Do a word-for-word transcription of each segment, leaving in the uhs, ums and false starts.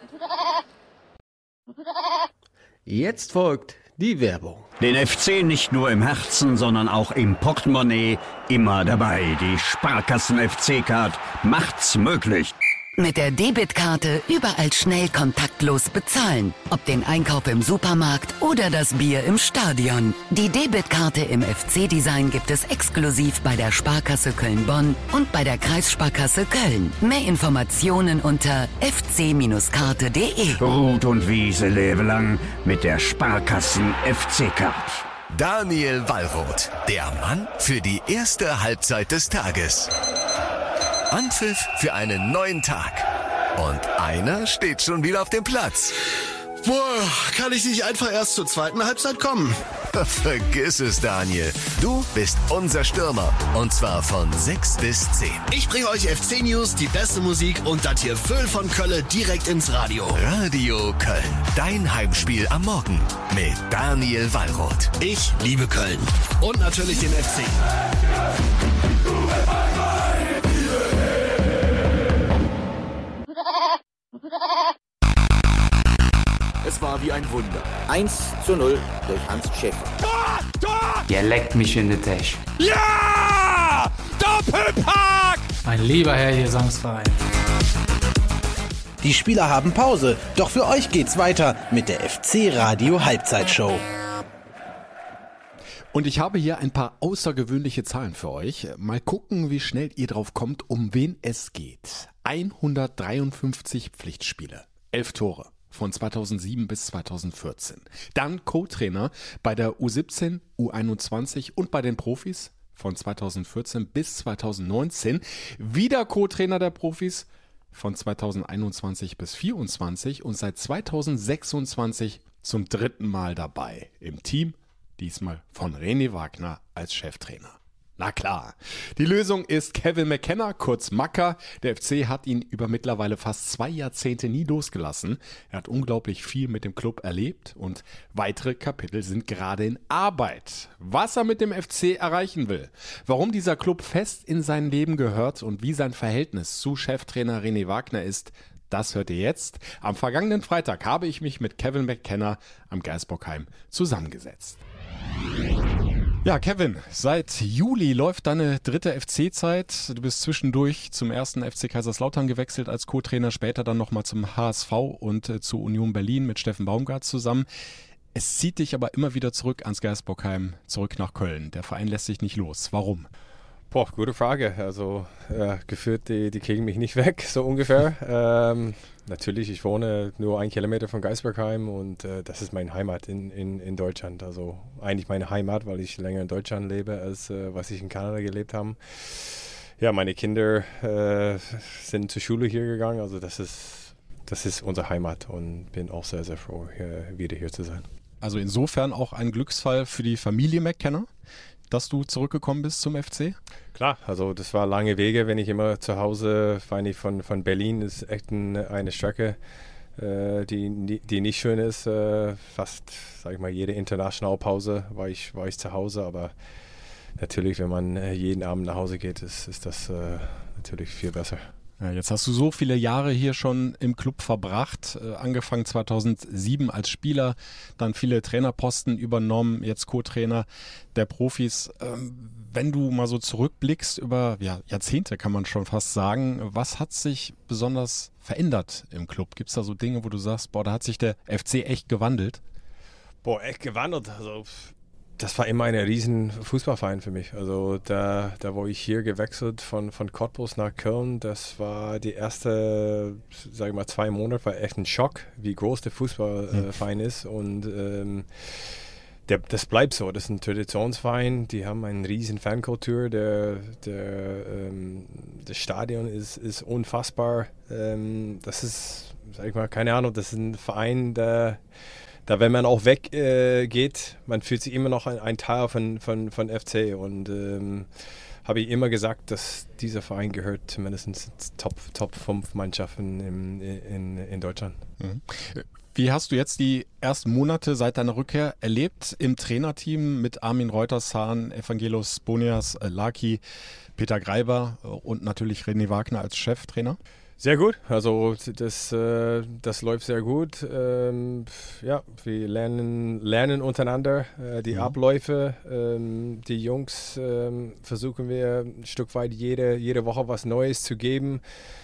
Jetzt folgt die Werbung. Den F C nicht nur im Herzen, sondern auch im Portemonnaie immer dabei. Die Sparkassen F C-Card macht's möglich. Mit der Debitkarte überall schnell kontaktlos bezahlen. Ob den Einkauf im Supermarkt oder das Bier im Stadion. Die Debitkarte im F C-Design gibt es exklusiv bei der Sparkasse Köln-Bonn und bei der Kreissparkasse Köln. Mehr Informationen unter f c Karte punkt de. Rot und Wiese lebe lang mit der Sparkassen F C-Card. Daniel Wallroth, der Mann für die erste Halbzeit des Tages. Anpfiff für einen neuen Tag. Und einer steht schon wieder auf dem Platz. Boah, kann ich nicht einfach erst zur zweiten Halbzeit kommen? Vergiss es, Daniel. Du bist unser Stürmer. Und zwar von sechs bis zehn. Ich bringe euch F C-News, die beste Musik und das hier Füll von Kölle direkt ins Radio. Radio Köln. Dein Heimspiel am Morgen. Mit Daniel Wallroth. Ich liebe Köln. Und natürlich den F C. Es war wie ein Wunder. eins zu null durch Hans Schäfer. Tor! Tor! Der leckt mich in den Teich. Ja! Doppelpack! Mein lieber Herr Gesangsverein. Die Spieler haben Pause, doch für euch geht's weiter mit der F C-Radio Halbzeitshow. Und ich habe hier ein paar außergewöhnliche Zahlen für euch. Mal gucken, wie schnell ihr drauf kommt, um wen es geht. hundertdreiundfünfzig Pflichtspiele, elf Tore von zweitausendsieben bis zweitausendvierzehn. Dann Co-Trainer bei der U siebzehn, U einundzwanzig und bei den Profis von zweitausendvierzehn bis zweitausendneunzehn. Wieder Co-Trainer der Profis von zweitausendeinundzwanzig bis vierundzwanzig und seit zweitausendsechsundzwanzig zum dritten Mal dabei im Team. Diesmal von René Wagner als Cheftrainer. Na klar, die Lösung ist Kevin McKenna, kurz Macker. Der F C hat ihn über mittlerweile fast zwei Jahrzehnte nie losgelassen. Er hat unglaublich viel mit dem Club erlebt und weitere Kapitel sind gerade in Arbeit. Was er mit dem F C erreichen will, warum dieser Club fest in sein Leben gehört und wie sein Verhältnis zu Cheftrainer René Wagner ist, das hört ihr jetzt. Am vergangenen Freitag habe ich mich mit Kevin McKenna am Geisbockheim zusammengesetzt. Ja, Kevin, seit Juli läuft deine dritte F C-Zeit. Du bist zwischendurch zum ersten F C Kaiserslautern gewechselt als Co-Trainer, später dann nochmal zum H S V und äh, zu Union Berlin mit Steffen Baumgart zusammen. Es zieht dich aber immer wieder zurück ans Geisbockheim, zurück nach Köln. Der Verein lässt sich nicht los. Warum? Boah, gute Frage. Also äh, gefühlt, die, die kriegen mich nicht weg, so ungefähr. ähm, natürlich, ich wohne nur einen Kilometer von Geisbockheim und äh, das ist meine Heimat in, in, in Deutschland. Also eigentlich meine Heimat, weil ich länger in Deutschland lebe, als äh, was ich in Kanada gelebt habe. Ja, meine Kinder äh, sind zur Schule hier gegangen, also das ist, das ist unsere Heimat und bin auch sehr, sehr froh, hier, wieder hier zu sein. Also insofern auch ein Glücksfall für die Familie McKenna, dass du zurückgekommen bist zum F C? Klar, also das war lange Wege, wenn ich immer zu Hause, weil ich von, von Berlin ist echt ein, eine Strecke, äh, die, die nicht schön ist. Äh, fast, sag ich mal, jede Internationalpause war ich, war ich zu Hause, aber natürlich, wenn man äh, jeden Abend nach Hause geht, ist, ist das äh, natürlich viel besser. Ja, jetzt hast du so viele Jahre hier schon im Club verbracht, äh, angefangen zweitausendsieben als Spieler, dann viele Trainerposten übernommen, jetzt Co-Trainer der Profis. Ähm, wenn du mal so zurückblickst über ja, Jahrzehnte, kann man schon fast sagen, was hat sich besonders verändert im Club? Gibt es da so Dinge, wo du sagst, boah, da hat sich der F C echt gewandelt? Boah, echt gewandelt, also... Das war immer ein riesen Fußballverein für mich. Also da, da wo ich hier gewechselt von, von Cottbus nach Köln, das war die erste, sage ich mal, zwei Monate, war echt ein Schock, wie groß der Fußballverein ist. Und ähm, der, das bleibt so. Das ist ein Traditionsverein, die haben eine riesen Fankultur. Der, der, ähm, das Stadion ist, ist unfassbar. Ähm, das ist, sage ich mal, keine Ahnung, das ist ein Verein, der Da, wenn man auch weggeht, äh, geht, man fühlt sich immer noch ein, ein Teil von, von, von F C. Und ähm, habe ich immer gesagt, dass dieser Verein gehört zumindest Top, Top fünf Mannschaften in, in, in Deutschland. Mhm. Wie hast du jetzt die ersten Monate seit deiner Rückkehr erlebt im Trainerteam mit Armin Reutershahn, Evangelos Bonias, Laki, Peter Greiber und natürlich René Wagner als Cheftrainer? Sehr gut, also das, äh, das läuft sehr gut. Ähm, ja, wir lernen, lernen untereinander äh, die mhm. Abläufe. Ähm, die Jungs ähm, versuchen wir ein Stück weit jede, jede Woche was Neues zu geben.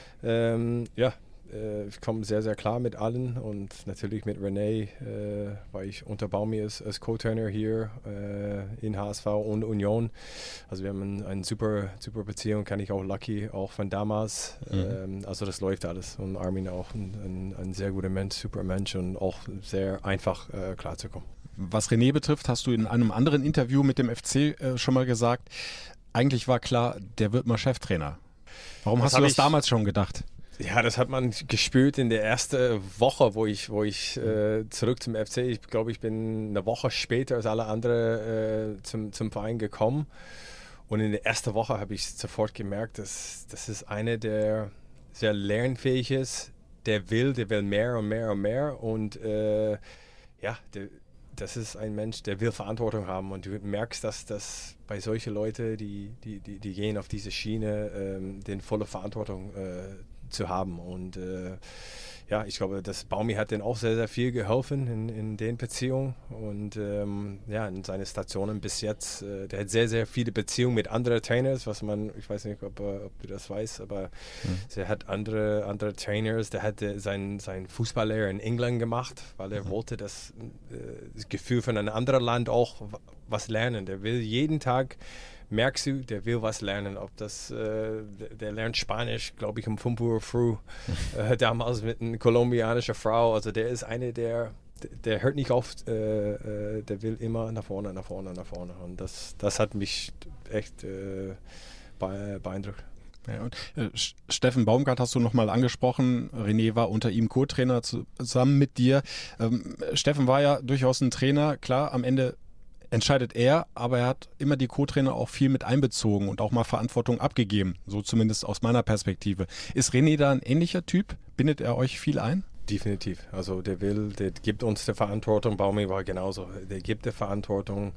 Ähm, ja, äh, ich komme sehr, sehr klar mit allen und natürlich mit René, äh, weil ich unter Baumi als, als Co-Trainer hier äh, in H S V und Union. Also wir haben eine ein super, super Beziehung, kann ich auch Lucky, auch von damals. Mhm. Ähm, also das läuft alles und Armin auch ein, ein, ein sehr guter Mensch, super Mensch und auch sehr einfach äh, klarzukommen. Was René betrifft, hast du in einem anderen Interview mit dem F C äh, schon mal gesagt, eigentlich war klar, der wird mal Cheftrainer. Warum das hast du das ich, damals schon gedacht? Ja, das hat man gespürt in der ersten Woche, wo ich, wo ich äh, zurück zum F C, ich glaube, ich bin eine Woche später als alle anderen äh, zum, zum Verein gekommen. Und in der ersten Woche habe ich sofort gemerkt, dass das ist einer, der sehr lernfähig ist, der will, der will mehr und mehr und mehr. Und äh, ja, der, das ist ein Mensch, der will Verantwortung haben. Und du merkst, dass das bei solchen Leuten, die, die, die, die gehen auf diese Schiene, ähm, den volle Verantwortung äh, zu haben. Und äh, ja, ich glaube, das Baumi hat denen auch sehr, sehr viel geholfen in, in den Beziehungen. Und ähm, ja, in seinen Stationen bis jetzt, äh, der hat sehr, sehr viele Beziehungen mit anderen Trainers, was man, ich weiß nicht, ob, ob du das weißt, aber mhm. er hat andere, andere Trainers, der hat seinen sein Fußballlehrer in England gemacht, weil er mhm. wollte das, äh, das Gefühl von einem anderen Land auch was lernen. Der will jeden Tag, merkst du, der will was lernen. Ob das, äh, der, der lernt Spanisch, glaube ich, um fünf Uhr früh, äh, damals mit einer kolumbianischen Frau. Also der ist eine, der, der hört nicht auf, äh, äh, der will immer nach vorne, nach vorne, nach vorne. Und das, das hat mich echt äh, beeindruckt. Ja, und, äh, Steffen Baumgart hast du nochmal angesprochen. René war unter ihm Co-Trainer zusammen mit dir. Ähm, Steffen war ja durchaus ein Trainer, klar, am Ende entscheidet er, aber er hat immer die Co-Trainer auch viel mit einbezogen und auch mal Verantwortung abgegeben, so zumindest aus meiner Perspektive. Ist René da ein ähnlicher Typ? Bindet er euch viel ein? Definitiv. Also der will, der gibt uns die Verantwortung. Baumi war genauso. Der gibt die Verantwortung.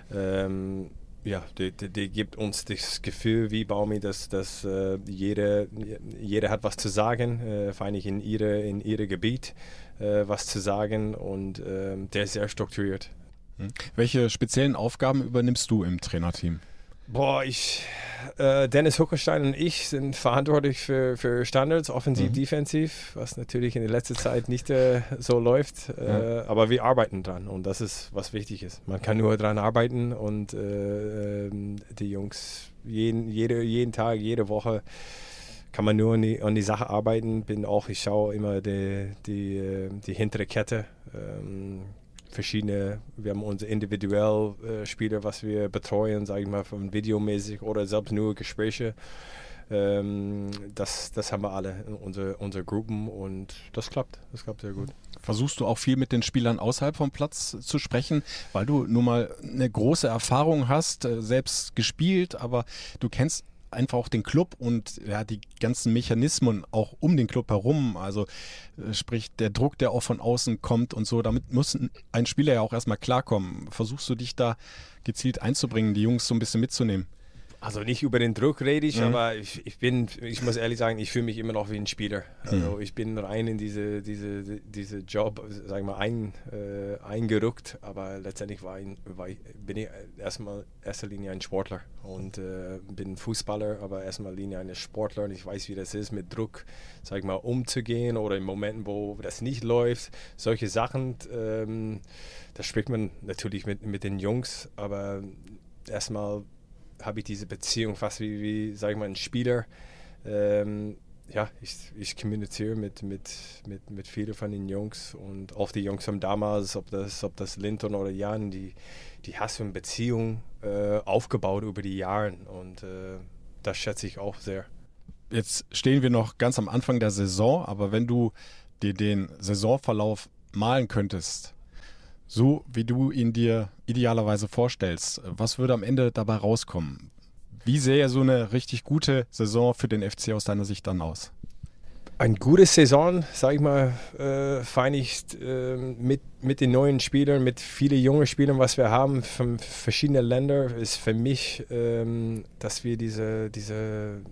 Ähm, ja, der, der, der gibt uns das Gefühl, wie Baumi, dass, dass äh, jeder, jeder hat was zu sagen, äh, vor allem in ihre, in ihre Gebiet äh, was zu sagen und äh, der ist sehr strukturiert. Welche speziellen Aufgaben übernimmst du im Trainerteam? Boah, ich, äh, Dennis Huckerstein und ich sind verantwortlich für, für Standards, offensiv, mhm. defensiv, was natürlich in der letzten Zeit nicht äh, so läuft. Äh, ja. Aber wir arbeiten dran und das ist, was wichtig ist. Man kann nur dran arbeiten und äh, die Jungs jeden, jede, jeden Tag, jede Woche kann man nur an die, an die Sache arbeiten. Bin auch, ich schaue immer die, die, die hintere Kette. Ähm, verschiedene, wir haben unsere individuell äh, Spieler, was wir betreuen, sage ich mal, von videomäßig oder selbst nur Gespräche. Ähm, das, das haben wir alle in unsere, unsere Gruppen und das klappt, das klappt sehr gut. Versuchst du auch viel mit den Spielern außerhalb vom Platz zu sprechen, weil du nun mal eine große Erfahrung hast, äh, selbst gespielt, aber du kennst einfach auch den Club und ja, die ganzen Mechanismen auch um den Club herum, also äh, sprich der Druck, der auch von außen kommt und so, damit muss ein Spieler ja auch erstmal klarkommen. Versuchst du dich da gezielt einzubringen, die Jungs so ein bisschen mitzunehmen? Also nicht über den Druck rede ich, mhm. aber ich, ich bin, ich muss ehrlich sagen, ich fühle mich immer noch wie ein Spieler. Also mhm. ich bin rein in diese, diese, diese Job, sag ich mal, ein, äh, eingerückt, aber letztendlich war ich, war ich, bin ich erstmal erster Linie ein Sportler und äh, bin Fußballer, aber erstmal Linie ein Sportler und ich weiß, wie das ist, mit Druck, sag ich mal, umzugehen oder in Momenten, wo das nicht läuft, solche Sachen, ähm, da spricht man natürlich mit, mit den Jungs, aber erstmal habe ich diese Beziehung fast wie, wie sag ich mal, ein Spieler. Ähm, ja, ich, ich kommuniziere mit, mit, mit, mit vielen von den Jungs und auch die Jungs von damals, ob das, ob das Linton oder Jan, die, die hast du eine Beziehung äh, aufgebaut über die Jahre und äh, das schätze ich auch sehr. Jetzt stehen wir noch ganz am Anfang der Saison, aber wenn du dir den Saisonverlauf malen könntest, so wie du ihn dir idealerweise vorstellst, was würde am Ende dabei rauskommen? Wie sähe so eine richtig gute Saison für den F C aus deiner Sicht dann aus? Eine gute Saison, sage ich mal, äh, vereinigt äh, mit, mit den neuen Spielern, mit vielen jungen Spielern, was wir haben von verschiedenen Ländern, ist für mich, ähm, dass wir diese, diese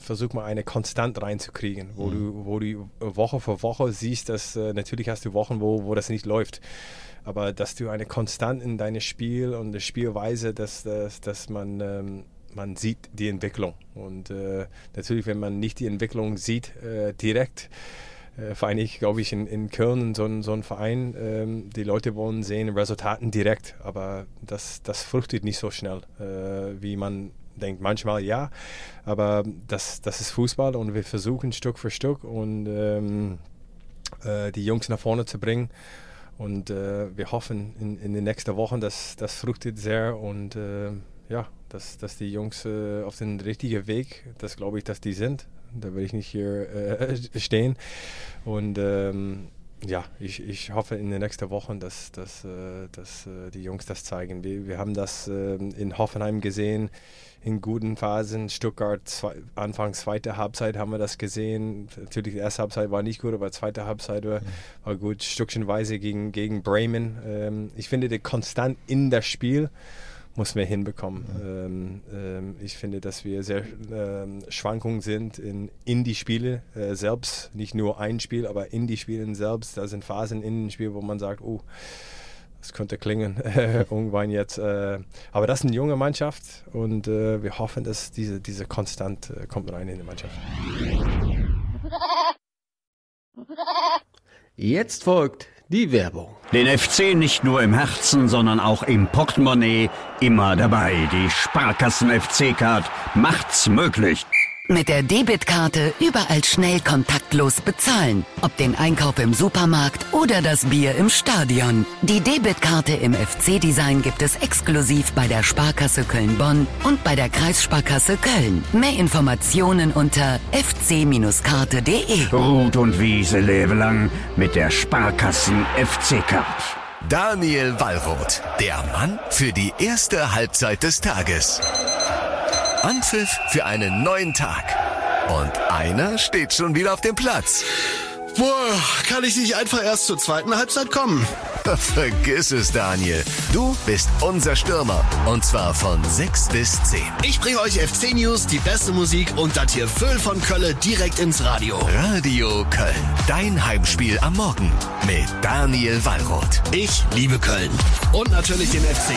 versuch mal eine Konstant reinzukriegen, wo, mhm. du, wo du Woche für Woche siehst, dass äh, natürlich hast du Wochen, wo, wo das nicht läuft. Aber dass du eine Konstant in deinem Spiel und der Spielweise, dass, dass, dass man, ähm, man sieht die Entwicklung. Und äh, natürlich, wenn man nicht die Entwicklung sieht, äh, direkt, äh, vor allem, glaube ich, in, in Köln, so ein, so ein Verein, ähm, die Leute wollen sehen Resultaten direkt, aber das, das fruchtet nicht so schnell, äh, wie man denkt. Manchmal ja, aber das, das ist Fußball und wir versuchen Stück für Stück und ähm, äh, die Jungs nach vorne zu bringen. Und äh, wir hoffen in, in den nächsten Wochen, dass das fruchtet sehr und äh, ja, dass, dass die Jungs äh, auf den richtigen Weg, das glaube ich, dass die sind. Da will ich nicht hier äh, stehen. Und ähm, ja, ich, ich hoffe in den nächsten Wochen, dass, dass, äh, dass äh, die Jungs das zeigen. Wir, wir haben das äh, in Hoffenheim gesehen, in guten Phasen. Stuttgart, zwei, Anfang zweite Halbzeit haben wir das gesehen. Natürlich, die erste Halbzeit war nicht gut, aber die zweite Halbzeit war, war gut. Stückchenweise gegen, gegen Bremen. Ähm, ich finde, die Konstant in das Spiel muss man hinbekommen. Ähm, ähm, ich finde, dass wir sehr ähm, Schwankungen sind in, in die Spiele äh, selbst. Nicht nur ein Spiel, aber in die Spiele selbst. Da sind Phasen in den Spielen, wo man sagt, oh, das könnte klingen äh, irgendwann jetzt. Äh, aber das ist eine junge Mannschaft und äh, wir hoffen, dass diese, diese Konstant äh, kommt rein in die Mannschaft. Jetzt folgt die Werbung. Den F C nicht nur im Herzen, sondern auch im Portemonnaie immer dabei. Die Sparkassen F C-Card macht's möglich. Mit der Debitkarte überall schnell kontaktlos bezahlen. Ob den Einkauf im Supermarkt oder das Bier im Stadion. Die Debitkarte im F C-Design gibt es exklusiv bei der Sparkasse Köln-Bonn und bei der Kreissparkasse Köln. Mehr Informationen unter f c Karte punkt de. Rot und Wiese lebe lang mit der Sparkassen F C-Card. Daniel Wallroth, der Mann für die erste Halbzeit des Tages. Anpfiff für einen neuen Tag. Und einer steht schon wieder auf dem Platz. Boah, kann ich nicht einfach erst zur zweiten Halbzeit kommen? Vergiss es, Daniel. Du bist unser Stürmer. Und zwar von sechs bis zehn. Ich bringe euch F C-News, die beste Musik und das hier Füll von Kölle direkt ins Radio. Radio Köln. Dein Heimspiel am Morgen. Mit Daniel Wallroth. Ich liebe Köln. Und natürlich den F C.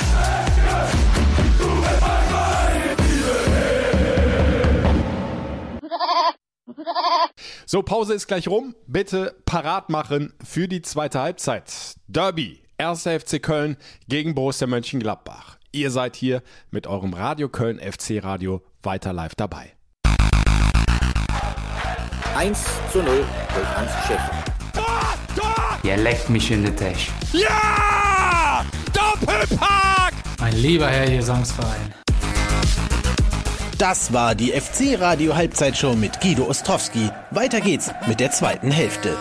So, Pause ist gleich rum. Bitte parat machen für die zweite Halbzeit. Derby, erster F C Köln gegen Borussia Mönchengladbach. Ihr seid hier mit eurem Radio Köln F C Radio weiter live dabei. eins zu null durch Hans Schäfer. Tor, Tor! Ihr leckt mich in die Tasche. Ja! Doppelpack! Mein lieber Herr Gesangsverein. Das war die F C-Radio-Halbzeitshow mit Guido Ostrowski. Weiter geht's mit der zweiten Hälfte.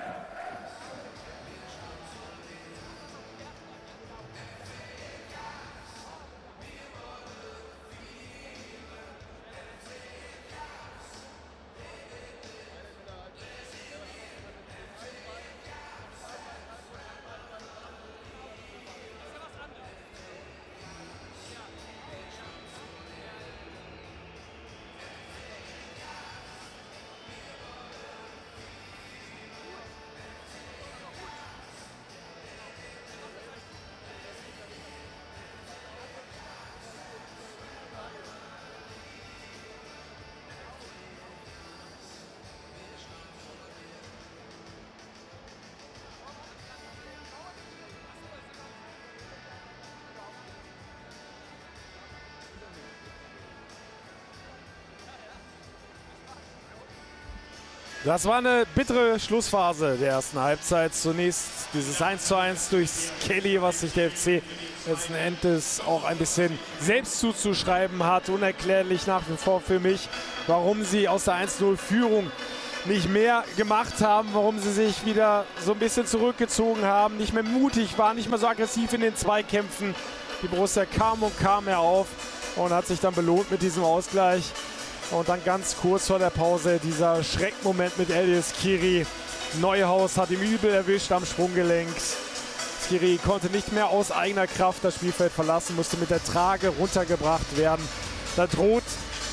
Das war eine bittere Schlussphase der ersten Halbzeit. Zunächst dieses eins zu eins durch Kelly, was sich der F C letzten Endes auch ein bisschen selbst zuzuschreiben hat. Unerklärlich nach wie vor für mich, warum sie aus der eins null Führung nicht mehr gemacht haben, warum sie sich wieder so ein bisschen zurückgezogen haben, nicht mehr mutig waren, nicht mehr so aggressiv in den Zweikämpfen. Die Borussia kam und kam herauf und hat sich dann belohnt mit diesem Ausgleich. Und dann ganz kurz vor der Pause dieser Schreckmoment mit Elias Skiri. Neuhaus hat ihm übel erwischt am Sprunggelenk. Skiri konnte nicht mehr aus eigener Kraft das Spielfeld verlassen, musste mit der Trage runtergebracht werden. Da droht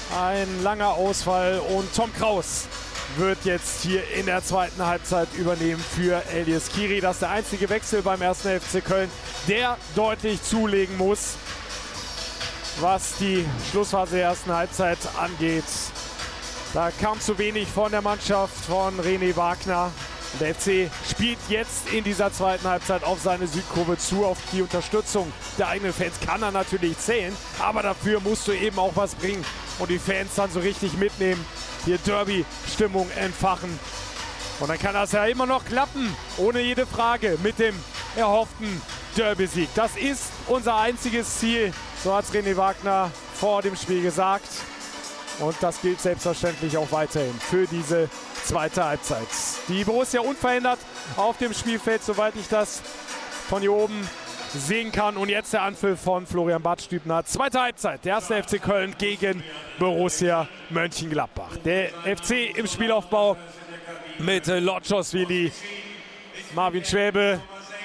Ein langer Ausfall und Tom Kraus wird jetzt hier in der zweiten Halbzeit übernehmen für Elias Kiri. Das ist der einzige Wechsel beim ersten F C Köln, der deutlich zulegen muss, was die Schlussphase der ersten Halbzeit angeht. Da kam zu wenig von der Mannschaft von René Wagner. Der F C spielt jetzt in dieser zweiten Halbzeit auf seine Südkurve zu. Auf die Unterstützung der eigenen Fans kann er natürlich zählen, aber dafür musst du eben auch was bringen und die Fans dann so richtig mitnehmen, hier Derby-Stimmung entfachen. Und dann kann das ja immer noch klappen, ohne jede Frage, mit dem erhofften Derby-Sieg. Das ist unser einziges Ziel, so hat es René Wagner vor dem Spiel gesagt. Und das gilt selbstverständlich auch weiterhin für diese zweite Halbzeit. Die Borussia unverändert auf dem Spielfeld, soweit ich das von hier oben sehen kann. Und jetzt der Anpfiff von Florian Badstübner. Zweite Halbzeit, der erste F C Köln gegen Borussia Mönchengladbach. Der F C im Spielaufbau mit Lotschosvili, Marvin Schwäbe.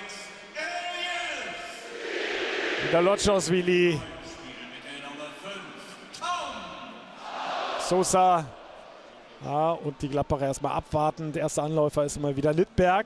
Der Lotschosvili. Sosa. Ja, und die Gladbacher erstmal abwarten. Der erste Anläufer ist immer wieder Littberg,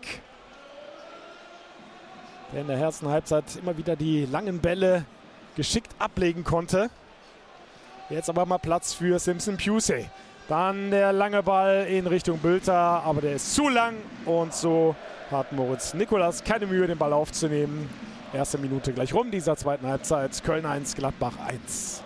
der in der ersten Halbzeit immer wieder die langen Bälle geschickt ablegen konnte. Jetzt aber mal Platz für Simpson Pusey. Dann der lange Ball in Richtung Bülter, aber der ist zu lang. Und so hat Moritz Nikolas keine Mühe, den Ball aufzunehmen. Erste Minute gleich rum dieser zweiten Halbzeit. Köln eins, Gladbach eins.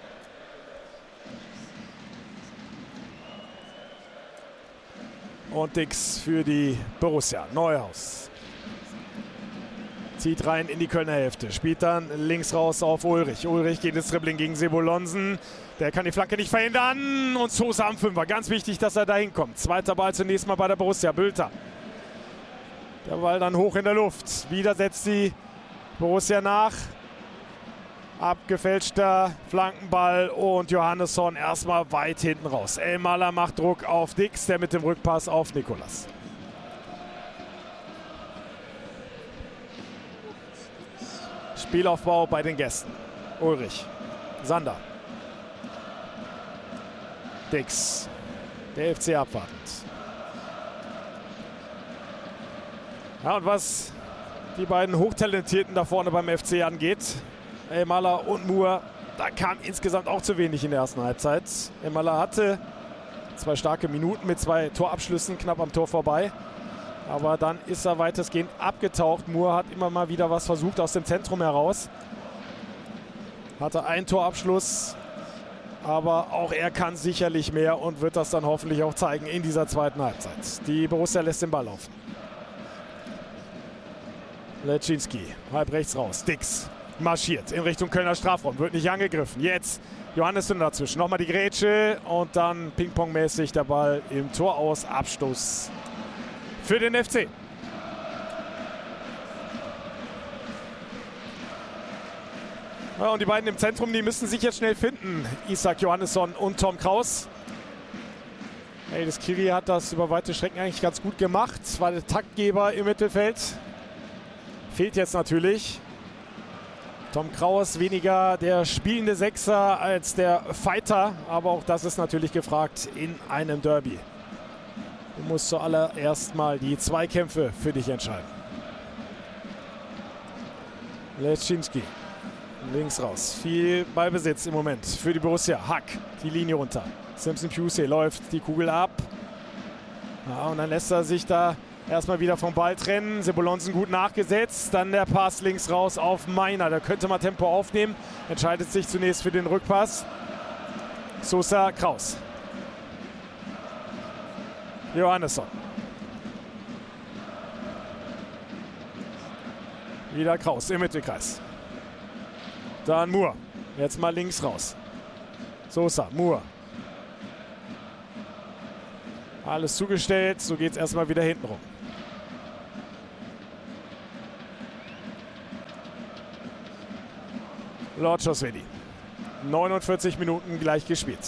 Und Dix für die Borussia. Neuhaus zieht rein in die Kölner Hälfte. Spielt dann links raus auf Ulrich. Ulrich geht ins Dribbling gegen Sebolonsen. Der kann die Flanke nicht verhindern. Und Sosa am Fünfer. Ganz wichtig, dass er da hinkommt. Zweiter Ball zunächst mal bei der Borussia. Bülter. Der Ball dann hoch in der Luft. Wieder setzt die Borussia nach. Abgefälschter Flankenball und Johannesson erstmal weit hinten raus. Elmaler macht Druck auf Dix, der mit dem Rückpass auf Nikolas. Spielaufbau bei den Gästen. Ulrich, Sander, Dix, der F C abwartend. Ja, und was die beiden Hochtalentierten da vorne beim F C angeht, Elmaler und Moore, da kam insgesamt auch zu wenig in der ersten Halbzeit. Elmaler hatte zwei starke Minuten mit zwei Torabschlüssen knapp am Tor vorbei. Aber dann ist er weitestgehend abgetaucht. Moore hat immer mal wieder was versucht aus dem Zentrum heraus. Hatte einen Torabschluss, aber auch er kann sicherlich mehr und wird das dann hoffentlich auch zeigen in dieser zweiten Halbzeit. Die Borussia lässt den Ball laufen. Leczynski, halb rechts raus. Dix marschiert in Richtung Kölner Strafraum, wird nicht angegriffen. Jetzt Johannesson dazwischen, nochmal die Grätsche und dann Ping-Pong-mäßig der Ball im Tor aus. Abstoß für den F C. Ja, und die beiden im Zentrum, die müssen sich jetzt schnell finden. Isaac Johannesson und Tom Kraus. Elias Kiri hat das über weite Strecken eigentlich ganz gut gemacht. War der Taktgeber im Mittelfeld. Fehlt jetzt natürlich. Tom Kraus weniger der spielende Sechser als der Fighter. Aber auch das ist natürlich gefragt in einem Derby. Du musst zuallererst mal die Zweikämpfe für dich entscheiden. Leczynski. Links raus. Viel Ballbesitz im Moment für die Borussia. Hack. Die Linie runter. Simpson Pusey läuft die Kugel ab. Ja, und dann lässt er sich da erstmal wieder vom Ball trennen. Sebolonsen gut nachgesetzt. Dann der Pass links raus auf Meiner. Da könnte man Tempo aufnehmen. Entscheidet sich zunächst für den Rückpass. Sosa, Kraus. Johannesson. Wieder Kraus im Mittelkreis. Dann Moore. Jetzt mal links raus. Sosa, Moore. Alles zugestellt. So geht es erstmal wieder hinten rum. Lotschosvili. neunundvierzig Minuten gleich gespielt.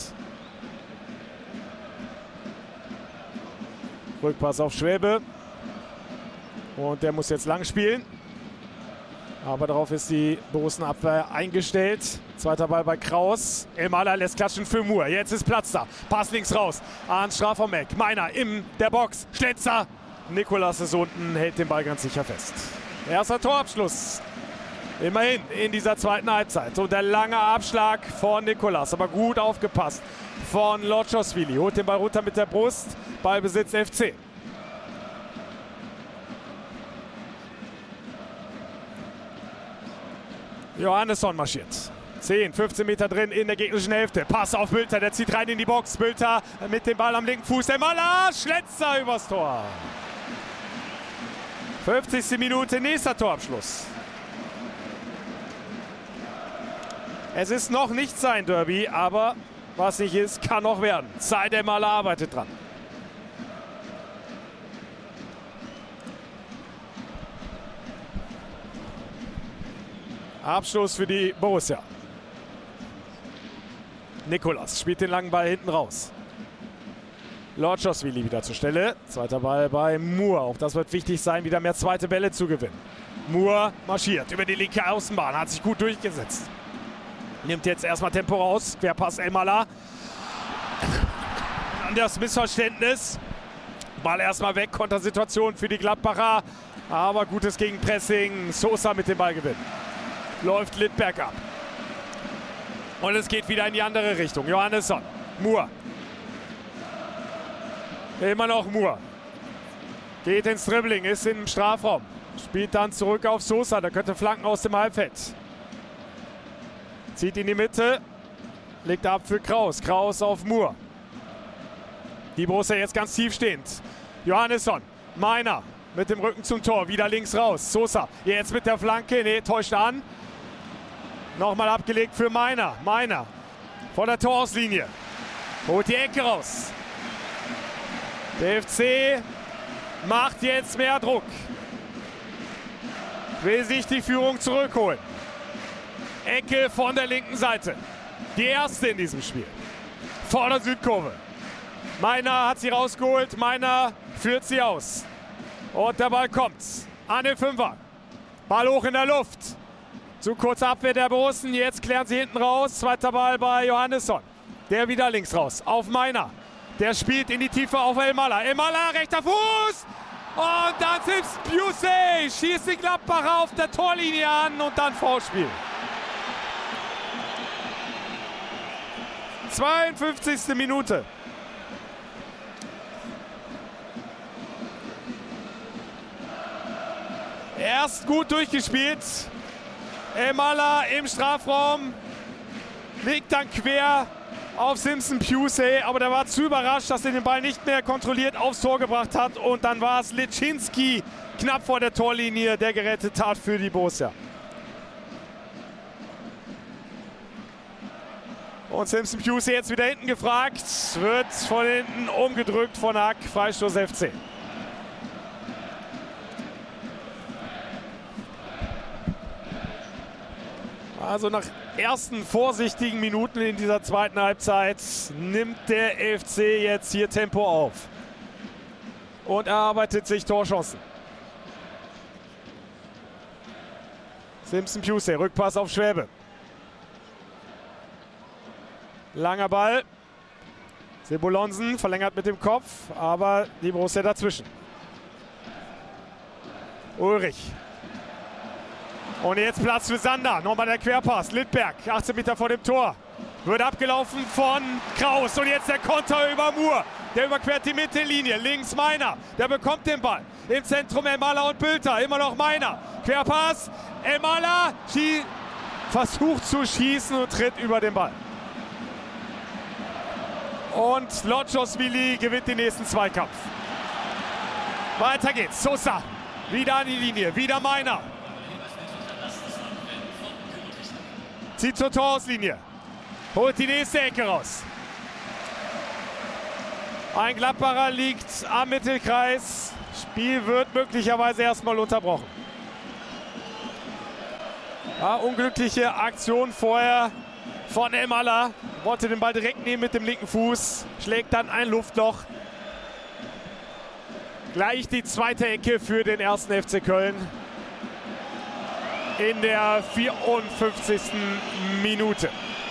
Rückpass auf Schwäbe. Und der muss jetzt lang spielen. Aber darauf ist die Borussen-Abwehr eingestellt. Zweiter Ball bei Kraus. Elmalah lässt klatschen für Moore. Jetzt ist Platz da. Pass links raus. Ans Strafraum-Eck. Meiner in der Box. Schletzer. Nikolas ist unten, hält den Ball ganz sicher fest. Erster Torabschluss. Immerhin in dieser zweiten Halbzeit. Und der lange Abschlag von Nikolas. Aber gut aufgepasst von Lotschosvili. Holt den Ball runter mit der Brust. Ballbesitz F C. Johannesson marschiert. zehn, fünfzehn Meter drin in der gegnerischen Hälfte. Pass auf Bülter, der zieht rein in die Box. Bülter mit dem Ball am linken Fuß. Elmalah, Schletzer übers Tor. fünfzigste Minute, nächster Torabschluss. Es ist noch nicht sein Derby, aber was nicht ist, kann noch werden. Said Elmalah arbeitet dran. Abschluss für die Borussia. Nikolas spielt den langen Ball hinten raus. Lotschosvili wieder zur Stelle. Zweiter Ball bei Moore. Auch das wird wichtig sein, wieder mehr zweite Bälle zu gewinnen. Moore marschiert über die linke Außenbahn, hat sich gut durchgesetzt. Nimmt jetzt erstmal Tempo raus. Querpass Elmalah. Dann das Missverständnis. Ball erstmal weg. Kontersituation für die Gladbacher. Aber gutes Gegenpressing. Sosa mit dem Ballgewinn. Läuft Littberg ab. Und es geht wieder in die andere Richtung. Johannesson. Moore. Immer noch Moore. Geht ins Dribbling, ist im Strafraum. Spielt dann zurück auf Sosa. Der könnte flanken aus dem Halbfeld. Zieht in die Mitte. Legt ab für Kraus. Kraus auf Moore. Die Borussia jetzt ganz tief stehend. Johannesson. Meiner. Mit dem Rücken zum Tor. Wieder links raus. Sosa. Jetzt mit der Flanke. Nee, täuscht an. Nochmal abgelegt für Meiner. Meiner von der Torauslinie. Holt die Ecke raus. Der F C macht jetzt mehr Druck. Will sich die Führung zurückholen. Ecke von der linken Seite. Die erste in diesem Spiel. Vor der Südkurve. Meiner hat sie rausgeholt. Meiner führt sie aus. Und der Ball kommt an den Fünfer. Ball hoch in der Luft. Zu kurzer Abwehr der Borussen. Jetzt klären sie hinten raus. Zweiter Ball bei Johannesson. Der wieder links raus. Auf Meiner. Der spielt in die Tiefe auf Elmalah. Elmalah, rechter Fuß. Und dann Simpson Piusey. Schießt die Gladbacher auf der Torlinie an und dann Vorspiel. zweiundfünfzigste Minute. Erst gut durchgespielt. Elmalah im Strafraum. Legt dann quer auf Simpson Piusey. Aber der war zu überrascht, dass er den Ball nicht mehr kontrolliert aufs Tor gebracht hat. Und dann war es Liczynski knapp vor der Torlinie, der gerettet hat für die Borussia. Und Simpson Piusey jetzt wieder hinten gefragt. Wird von hinten umgedrückt von Hack. Freistoß F C. Also nach ersten vorsichtigen Minuten in dieser zweiten Halbzeit nimmt der F C jetzt hier Tempo auf. Und erarbeitet sich Torchancen. Simpson Piusey, Rückpass auf Schwäbe. Langer Ball. Sebolonsen verlängert mit dem Kopf, aber die Borussia dazwischen. Ulrich. Und jetzt Platz für Sander. Nochmal der Querpass. Littberg, achtzehn Meter vor dem Tor. Wird abgelaufen von Kraus. Und jetzt der Konter über Moore. Der überquert die Mittellinie. Links Meiner. Der bekommt den Ball. Im Zentrum Elmalah und Bülter. Immer noch Meiner. Querpass. Elmalah versucht zu schießen und tritt über den Ball. Und Lotschosvili gewinnt den nächsten Zweikampf. Weiter geht's. Sosa. Wieder an die Linie. Wieder Meiner. Zieht zur Torauslinie. Holt die nächste Ecke raus. Ein Gladbacher liegt am Mittelkreis. Spiel wird möglicherweise erstmal unterbrochen. Ja, unglückliche Aktion vorher von Elmalah. Wollte den Ball direkt nehmen mit dem linken Fuß. Schlägt dann ein Luftloch. Gleich die zweite Ecke für den ersten F C Köln. in der vierundfünfzigsten Minute.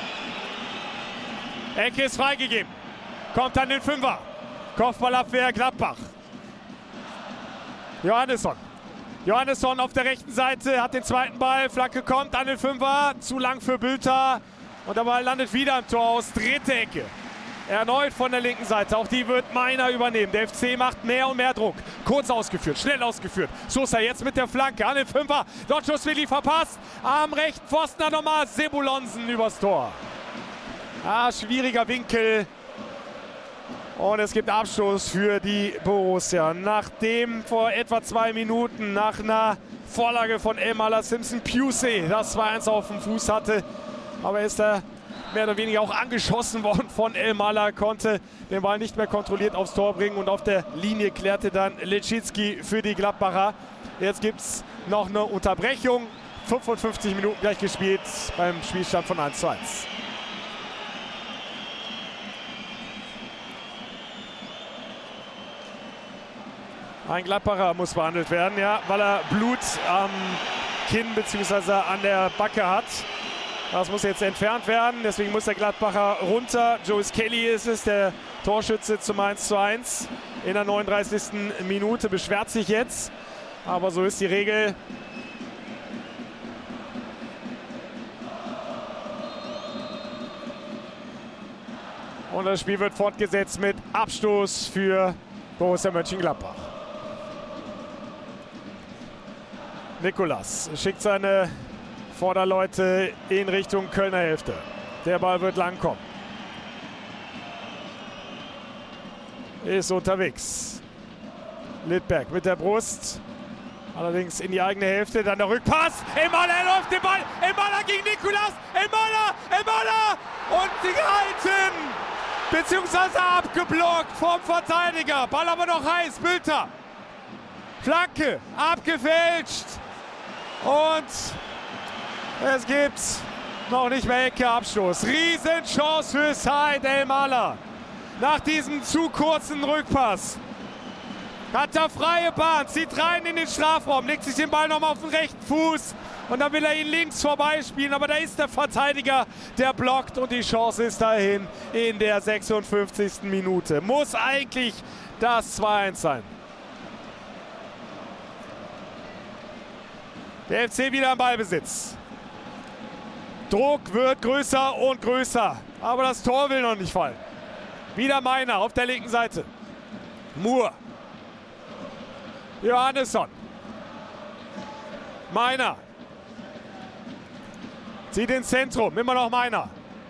Ecke ist freigegeben. Kommt an den Fünfer. Kopfballabwehr Gladbach. Johannesson. Johannesson auf der rechten Seite hat den zweiten Ball. Flanke kommt an den Fünfer. Zu lang für Bülter. Und der Ball landet wieder im Tor aus. Dritte Ecke. Erneut von der linken Seite. Auch die wird Meiner übernehmen. Der F C macht mehr und mehr Druck. Kurz ausgeführt, schnell ausgeführt. Sosa jetzt mit der Flanke an den Fünfer. Dort Schusswilli verpasst. Am rechten Pfosten dann nochmal Sebulonsen übers Tor. Ah, schwieriger Winkel. Und es gibt Abstoß für die Borussia. Nachdem vor etwa zwei Minuten nach einer Vorlage von Elmaler Simpson Pusey das zwei eins auf dem Fuß hatte. Aber ist er mehr oder weniger auch angeschossen worden von Elmaler, konnte den Ball nicht mehr kontrolliert aufs Tor bringen und auf der Linie klärte dann Leciński für die Gladbacher. Jetzt gibt es noch eine Unterbrechung. fünfundfünfzig Minuten gleich gespielt beim Spielstand von eins zu eins. Ein Gladbacher muss behandelt werden, ja, weil er Blut am Kinn bzw. an der Backe hat. Das muss jetzt entfernt werden, deswegen muss der Gladbacher runter. Joyce Kelly ist es, der Torschütze zum eins zu eins. In der neununddreißigsten Minute beschwert sich jetzt, aber so ist die Regel. Und das Spiel wird fortgesetzt mit Abstoß für Borussia Mönchengladbach. Nikolas schickt seine Vorderleute in Richtung Kölner Hälfte. Der Ball wird lang kommen. Ist unterwegs. Lidberg mit der Brust. Allerdings in die eigene Hälfte. Dann der Rückpass. Elmaler läuft den Ball. Elmaler gegen Nikolas. Elmaler. Elmaler. Und sie gehalten. Beziehungsweise abgeblockt vom Verteidiger. Ball aber noch heiß. Bülter. Flanke. Abgefälscht. Und es gibt noch nicht mehr Ecke, Abstoß. Riesenchance für Said Elmaler. Nach diesem zu kurzen Rückpass hat er freie Bahn, zieht rein in den Strafraum, legt sich den Ball nochmal auf den rechten Fuß und dann will er ihn links vorbeispielen. Aber da ist der Verteidiger, der blockt und die Chance ist dahin in der sechsundfünfzigsten Minute. Muss eigentlich das zwei eins sein. Der F C wieder im Ballbesitz. Druck wird größer und größer. Aber das Tor will noch nicht fallen. Wieder Meiner auf der linken Seite. Moore. Johannesson. Meiner. Zieht ins Zentrum. Immer noch Meiner.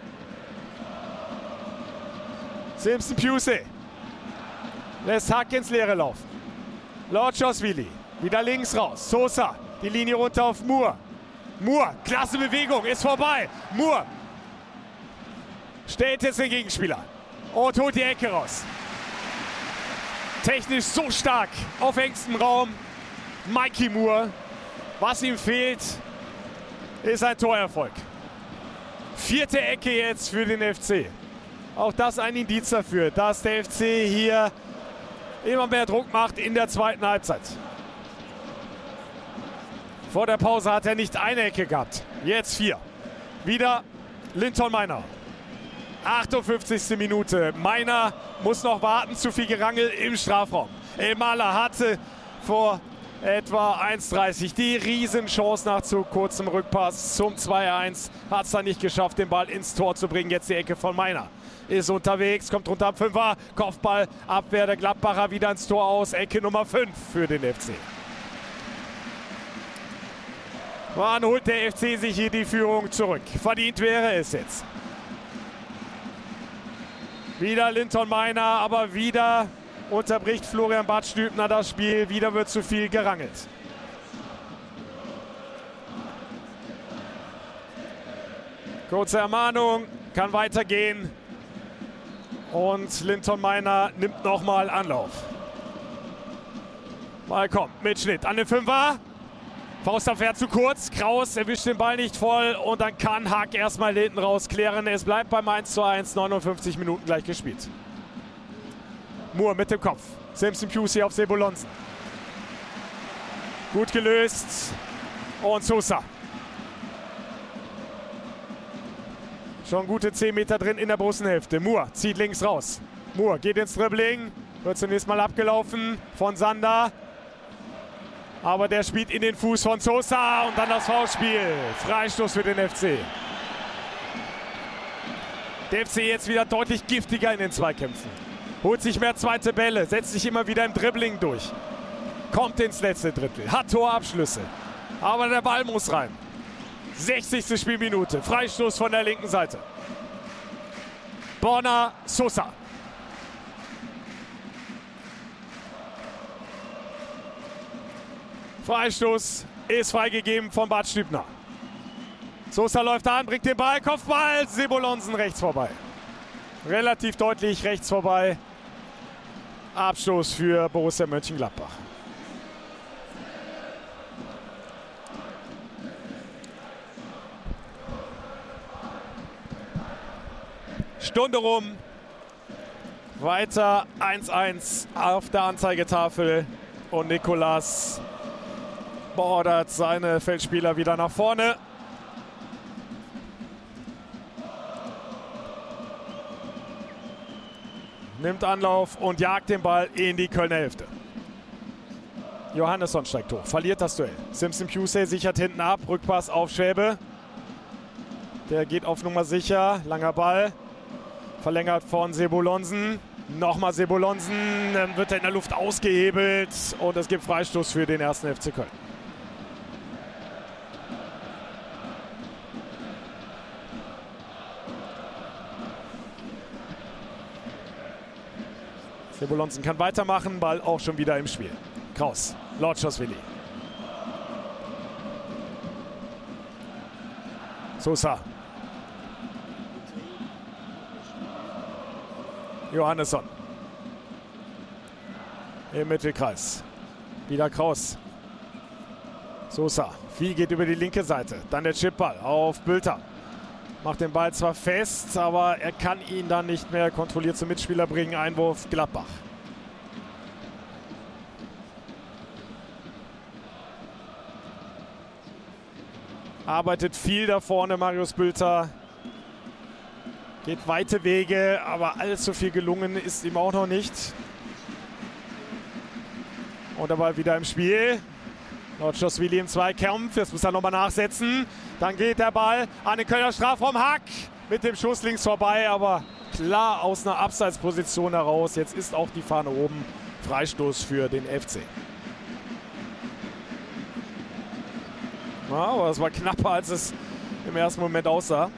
Simpson Pusey. Lässt Hack ins Leere laufen. Lorczowili. Wieder links raus. Sosa. Die Linie runter auf Moore. Moore, klasse Bewegung, ist vorbei. Moore stellt jetzt den Gegenspieler und holt die Ecke raus. Technisch so stark auf engstem Raum. Mikey Moore. Was ihm fehlt, ist ein Torerfolg. Vierte Ecke jetzt für den F C. Auch das ein Indiz dafür, dass der F C hier immer mehr Druck macht in der zweiten Halbzeit. Vor der Pause hat er nicht eine Ecke gehabt. Jetzt vier. Wieder Linton Meiner. achtundfünfzigste Minute. Meiner muss noch warten. Zu viel Gerangel im Strafraum. Elmaler hatte vor etwa eins dreißig die Riesenchance nach zu kurzem Rückpass zum zwei eins. Hat es dann nicht geschafft, den Ball ins Tor zu bringen. Jetzt die Ecke von Meiner. Ist unterwegs, kommt runter am Fünfer. Kopfball, Abwehr der Gladbacher wieder ins Tor aus. Ecke Nummer fünf für den F C. Wann holt der F C sich hier die Führung zurück? Verdient wäre es jetzt. Wieder Linton Meiner, aber wieder unterbricht Florian Badstübner das Spiel. Wieder wird zu viel gerangelt. Kurze Ermahnung, kann weitergehen. Und Linton Meiner nimmt nochmal Anlauf. Mal kommt, Mitschnitt an den Fünfer. Faustabwehr zu kurz, Kraus erwischt den Ball nicht voll und dann kann Hack erstmal hinten raus klären. Es bleibt beim eins zu eins, neunundfünfzig Minuten gleich gespielt. Moore mit dem Kopf, Simpson Pusey auf Sebulonsen. Gut gelöst und Sosa Schon gute zehn Meter drin in der Brusthälfte. Moore zieht links raus. Moore geht ins Dribbling. Wird zunächst mal abgelaufen von Sander. Aber der spielt in den Fuß von Sosa und dann das Foulspiel. Freistoß für den F C. Der F C jetzt wieder deutlich giftiger in den Zweikämpfen. Holt sich mehr zweite Bälle, setzt sich immer wieder im Dribbling durch. Kommt ins letzte Drittel, hat Torabschlüsse. Aber der Ball muss rein. sechzigste Spielminute, Freistoß von der linken Seite. Borna Sosa. Freistoß ist freigegeben von Bart Stübner. Sosa läuft an, bringt den Ball, Kopfball, Sebolonsen rechts vorbei. Relativ deutlich rechts vorbei. Abstoß für Borussia Mönchengladbach. Stunde rum. Weiter eins eins auf der Anzeigetafel. Und Nikolas beordert seine Feldspieler wieder nach vorne. Nimmt Anlauf und jagt den Ball in die Kölner Hälfte. Johannesson steigt hoch, verliert das Duell. Simpson Pusey sichert hinten ab, Rückpass auf Schwäbe. Der geht auf Nummer sicher, langer Ball. Verlängert von Sebolonsen. Nochmal Sebolonsen, dann wird er in der Luft ausgehebelt und es gibt Freistoß für den ersten F C Köln. Sebolonsen kann weitermachen, Ball auch schon wieder im Spiel. Kraus, Lordschosswilli. Sosa. Johannesson. Im Mittelkreis. Wieder Kraus. Sosa. Viel geht über die linke Seite. Dann der Chipball auf Bülter. Macht den Ball zwar fest, aber er kann ihn dann nicht mehr kontrolliert zum Mitspieler bringen. Einwurf Gladbach. Arbeitet viel da vorne Marius Bülter. Geht weite Wege, aber allzu viel gelungen ist ihm auch noch nicht. Und der Ball wieder im Spiel. Lordschosswilli im Zweikampf. Jetzt muss er nochmal nachsetzen. Dann geht der Ball an den Kölner Strafraum. Hack mit dem Schuss links vorbei, aber klar aus einer Abseitsposition heraus. Jetzt ist auch die Fahne oben. Freistoß für den F C. Ja, aber es war knapper, als es im ersten Moment aussah.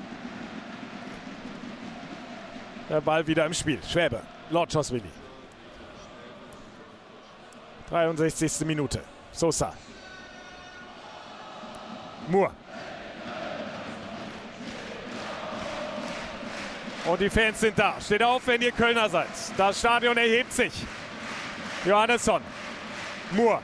Der Ball wieder im Spiel. Schwäbe. Lordschosswilli. dreiundsechzigste Minute. Sosa. Moore. Und die Fans sind da. Steht auf, wenn ihr Kölner seid. Das Stadion erhebt sich. Johannesson. Moore.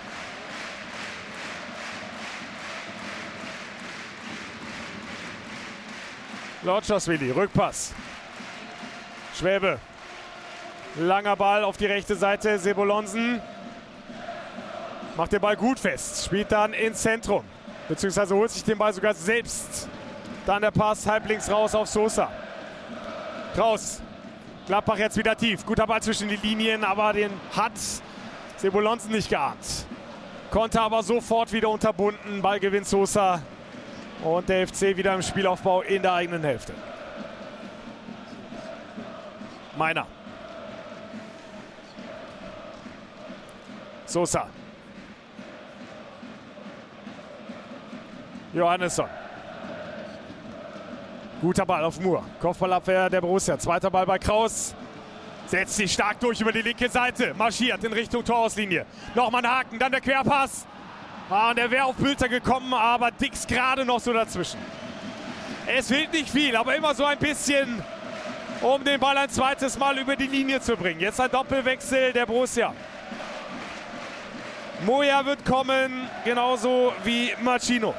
Lordschosswilli. Rückpass. Schwäbe. Langer Ball auf die rechte Seite. Sebolonsen. Macht den Ball gut fest. Spielt dann ins Zentrum. Beziehungsweise holt sich den Ball sogar selbst. Dann der Pass halblinks raus auf Sosa. Kraus. Gladbach jetzt wieder tief. Guter Ball zwischen die Linien, aber den hat Sebolonsen nicht geahnt. Konnte aber sofort wieder unterbunden. Ball gewinnt Sosa. Und der F C wieder im Spielaufbau in der eigenen Hälfte. Meiner. Sosa. Johannesson. Guter Ball auf Moore. Kopfballabwehr der Borussia. Zweiter Ball bei Kraus. Setzt sich stark durch über die linke Seite. Marschiert in Richtung Torauslinie. Nochmal ein Haken, dann der Querpass. Ah, und der wäre auf Bülter gekommen, aber Dix gerade noch so dazwischen. Es fehlt nicht viel, aber immer so ein bisschen, um den Ball ein zweites Mal über die Linie zu bringen. Jetzt ein Doppelwechsel der Borussia. Moya wird kommen, genauso wie Machino.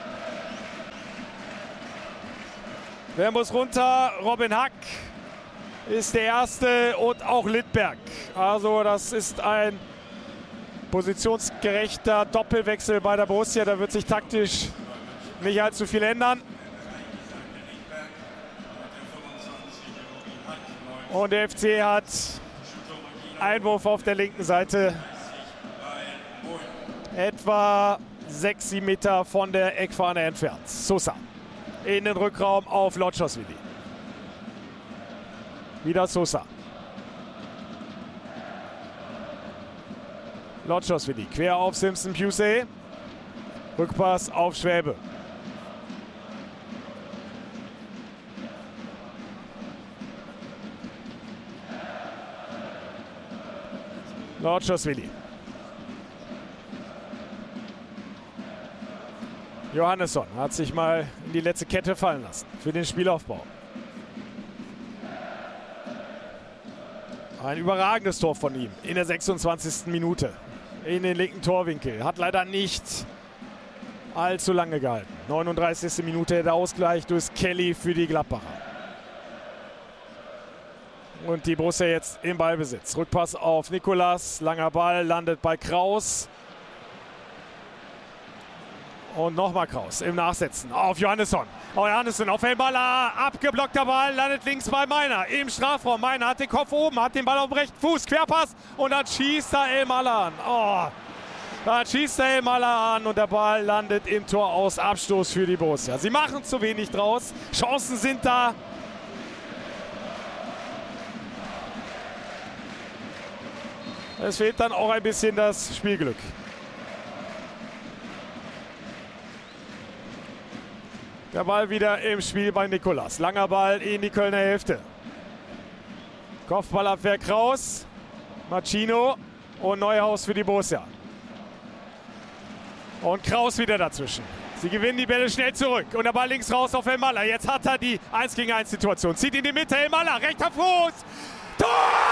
Wer muss runter? Robin Hack ist der Erste und auch Littberg. Also das ist ein positionsgerechter Doppelwechsel bei der Borussia. Da wird sich taktisch nicht allzu viel ändern. Und der F C hat Einwurf auf der linken Seite. Etwa sechs, sieben Meter von der Eckfahne entfernt. Sosa in den Rückraum auf Lotschosvili. Wieder Sosa. Lotschosvili quer auf Simpson Pusey. Rückpass auf Schwäbe. Lotschosvili. Johannesson hat sich mal in die letzte Kette fallen lassen für den Spielaufbau. Ein überragendes Tor von ihm in der sechsundzwanzigsten Minute in den linken Torwinkel. Hat leider nicht allzu lange gehalten. neununddreißigste Minute der Ausgleich durch Kelly für die Gladbacher. Und die Borussia jetzt im Ballbesitz. Rückpass auf Nicolas. Langer Ball landet bei Kraus. Und nochmal Kraus im Nachsetzen auf Johannesson. Oh, Johannesson auf Elmalah. Abgeblockter Ball, landet links bei Meiner im Strafraum. Meiner hat den Kopf oben, hat den Ball auf dem rechten Fuß. Querpass und dann schießt er Elmalah an. Oh, dann schießt er Elmalah an und der Ball landet im Tor aus. Abstoß für die Borussia. Sie machen zu wenig draus. Chancen sind da. Es fehlt dann auch ein bisschen das Spielglück. Der Ball wieder im Spiel bei Nicolas. Langer Ball in die Kölner Hälfte. Kopfballabwehr Kraus. Machino und Neuhaus für die Borussia. Und Kraus wieder dazwischen. Sie gewinnen die Bälle schnell zurück. Und der Ball links raus auf Elmalah. Jetzt hat er die eins gegen eins Situation. Zieht in die Mitte. Elmalah, rechter Fuß. Tor!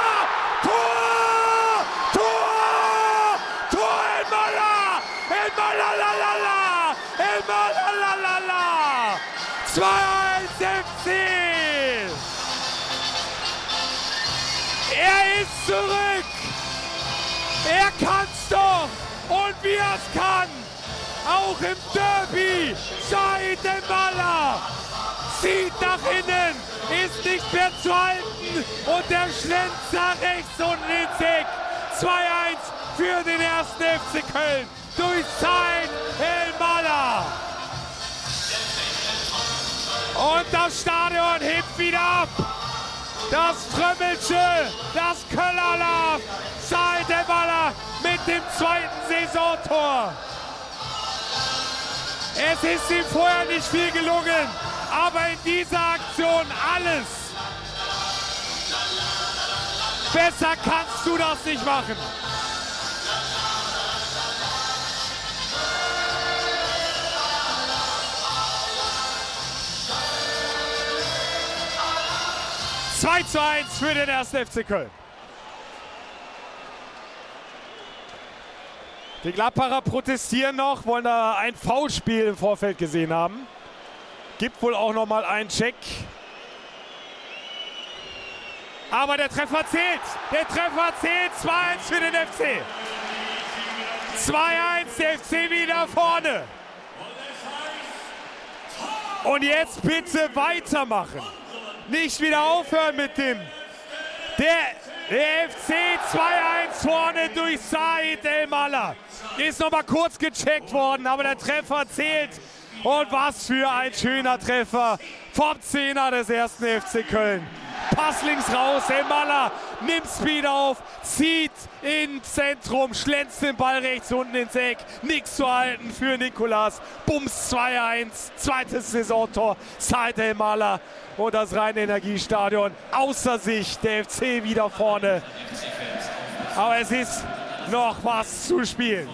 Tor! Tor! Tor! Elmalah! Elmalah! La, la, la! Elmalah! La, la, la! zwei eins F C! Er ist zurück! Er kann's doch! Und wie er's kann! Auch im Derby! Said Elmalah! Zieht nach innen! Ist nicht mehr zu halten! Und der Schlenzer rechts unten ins Eck! zwei eins für den ersten F C Köln! Durch Said Elmalah! Und das Stadion hebt wieder ab. Das Trömmelsche, das Kölner Love. Said Elmalah mit dem zweiten Saisontor. Es ist ihm vorher nicht viel gelungen, aber in dieser Aktion alles. Besser kannst du das nicht machen. zwei zu eins für den ersten F C Köln. Die Gladbacher protestieren noch, wollen da ein Foulspiel im Vorfeld gesehen haben. Gibt wohl auch noch mal einen Check. Aber der Treffer zählt. Der Treffer zählt. zwei eins für den F C. zwei eins, der F C wieder vorne. Und jetzt bitte weitermachen. Nicht wieder aufhören mit dem. Der, der F C zwei eins vorne durch Said Elmalah. Ist noch mal kurz gecheckt worden, aber der Treffer zählt. Und was für ein schöner Treffer vom Zehner des ersten F C Köln. Pass links raus, Elmalah nimmt Speed auf, zieht ins Zentrum, schlänzt den Ball rechts unten ins Eck. Nichts zu halten für Nicolas. Bums zwei eins, zweites Saisontor, Said Elmalah. Und das Rhein-Energiestadion außer sich, der F C wieder vorne. Aber es ist noch was zu spielen.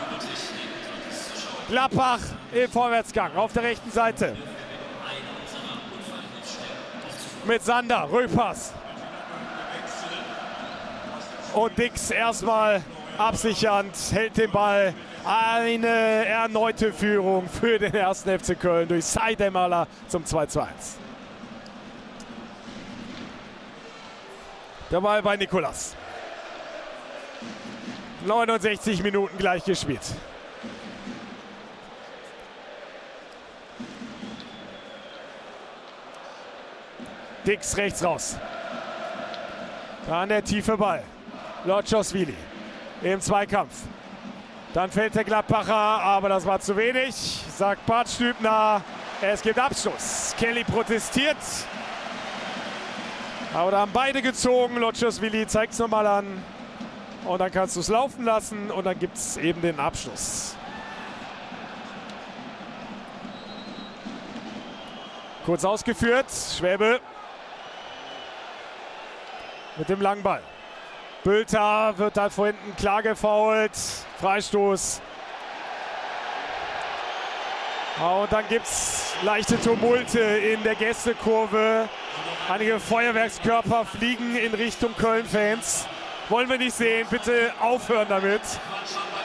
Gladbach im Vorwärtsgang auf der rechten Seite. Mit Sander, Rückpass. Und Dix erstmal absichernd, hält den Ball. Eine erneute Führung für den ersten F C Köln durch Said Elmalah zum zwei zu eins. Der Ball bei Nicolas. neunundsechzig Minuten gleich gespielt. Dix rechts raus. Dann der tiefe Ball. Lotschowswili im Zweikampf. Dann fällt der Gladbacher, aber das war zu wenig, sagt Bart Stübner. Es gibt Abschluss. Kelly protestiert. Aber da haben beide gezogen. Lotschowswili zeigt es nochmal an. Und dann kannst du es laufen lassen und dann gibt es eben den Abschluss. Kurz ausgeführt. Schwäbe mit dem langen Ball. Bülter wird halt vor hinten klar gefoult. Freistoß. Und dann gibt es leichte Tumulte in der Gästekurve. Einige Feuerwerkskörper fliegen in Richtung Köln-Fans. Wollen wir nicht sehen. Bitte aufhören damit.